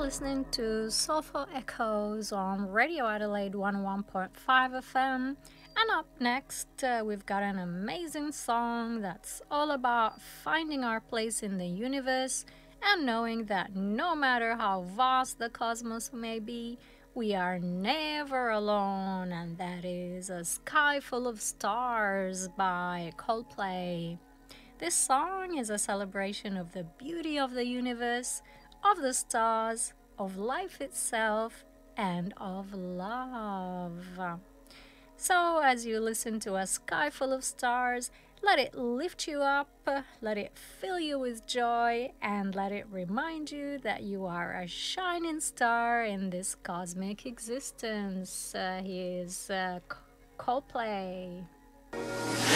listening to Soulful Echoes on Radio Adelaide 101.5 FM. And up next, we've got an amazing song that's all about finding our place in the universe and knowing that no matter how vast the cosmos may be, we are never alone. And that is A Sky Full of Stars by Coldplay. This song is a celebration of the beauty of the universe, of the stars, of life itself, and of love. So, as you listen to A Sky Full of Stars, let it lift you up, let it fill you with joy, and let it remind you that you are a shining star in this cosmic existence. Here's Coldplay.